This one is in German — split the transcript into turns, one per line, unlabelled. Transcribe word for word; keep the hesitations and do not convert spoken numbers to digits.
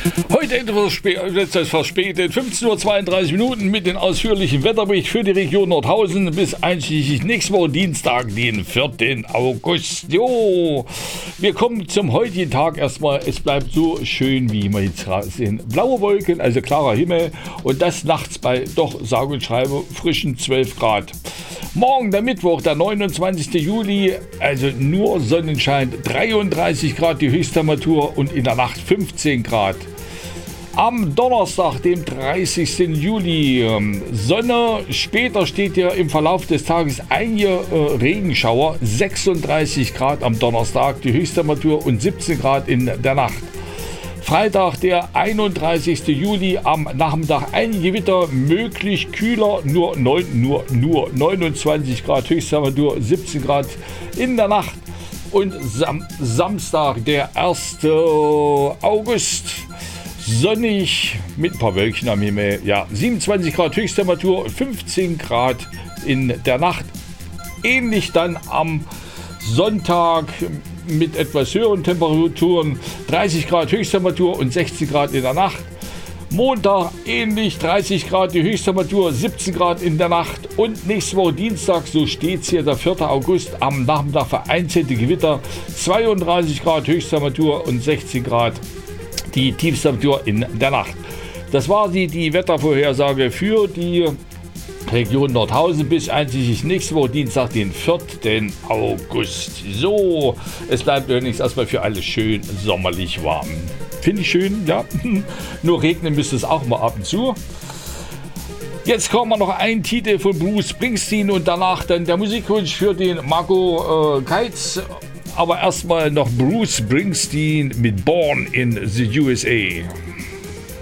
Heute etwas, spä etwas verspätet, fünfzehn Uhr zweiunddreißig Minuten mit dem ausführlichen Wetterbericht für die Region Nordhausen bis einschließlich nächste Woche Dienstag, den vierten August. Jo, wir kommen zum heutigen Tag erstmal. Es bleibt so schön, wie wir jetzt gerade sehen. Blaue Wolken, also klarer Himmel und das nachts bei doch sage und schreibe frischen zwölf Grad. Morgen, der Mittwoch, der neunundzwanzigste Juli, also nur Sonnenschein, dreiunddreißig Grad die Höchsttemperatur und in der Nacht fünfzehn Grad. Am Donnerstag, dem dreißigsten Juli, Sonne, später steht ja im Verlauf des Tages einige äh, Regenschauer, sechsunddreißig Grad am Donnerstag, die Höchsttemperatur und siebzehn Grad in der Nacht. Freitag, der einunddreißigste Juli, am Nachmittag ein Gewitter, möglich kühler, nur, neun, nur, nur neunundzwanzig Grad Höchsttemperatur, siebzehn Grad in der Nacht. Und Sam Samstag, der erste August, sonnig mit ein paar Wölkchen am Himmel, ja, siebenundzwanzig Grad Höchsttemperatur, fünfzehn Grad in der Nacht. Ähnlich dann am Sonntag mit etwas höheren Temperaturen, dreißig Grad Höchsttemperatur und sechzehn Grad in der Nacht. Montag ähnlich, dreißig Grad die Höchsttemperatur, siebzehn Grad in der Nacht. Und nächste Woche Dienstag, so steht es hier, der vierte August, am Nachmittag vereinzelte Gewitter, zweiunddreißig Grad Höchsttemperatur und sechzehn Grad die Tiefsttemperatur in der Nacht. Das war die, die Wettervorhersage für die Region Nordhausen bis einschließlich nächste Woche Dienstag, den vierten August. So, es bleibt übrigens erstmal für alle schön sommerlich warm. Finde ich schön, ja. Nur regnen müsste es auch mal ab und zu. Jetzt kommen wir noch einen Titel von Bruce Springsteen und danach dann der Musikwunsch für den Marco äh, Keitz. Aber erstmal noch Bruce Springsteen mit Born in the U S A.